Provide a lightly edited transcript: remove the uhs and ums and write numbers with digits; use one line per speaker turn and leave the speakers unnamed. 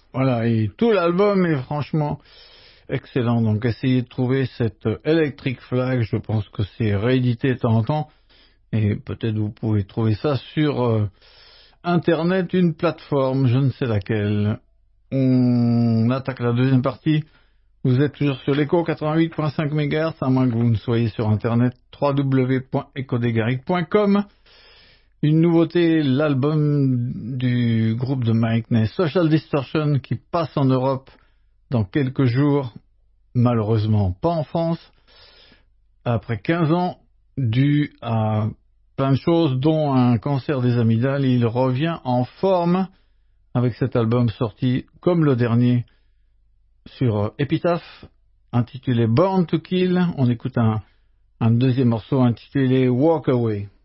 Voilà, et tout l'album est franchement excellent. Donc essayez de trouver cette Electric Flag, je pense que c'est réédité de temps en temps. Et peut-être vous pouvez trouver ça sur Internet, une plateforme, je ne sais laquelle. On attaque la deuxième partie. Vous êtes toujours sur l'écho 88.5 MHz, à moins que vous ne soyez sur Internet www.ecodegaric.com. Une nouveauté, l'album du groupe de Mike Ness, Social Distortion, qui passe en Europe dans quelques jours, malheureusement pas en France, après 15 ans, dû à plein de choses, dont un cancer des amygdales. Il revient en forme avec cet album sorti comme le dernier sur Epitaph, intitulé Born to Kill. On écoute un deuxième morceau intitulé Walk Away.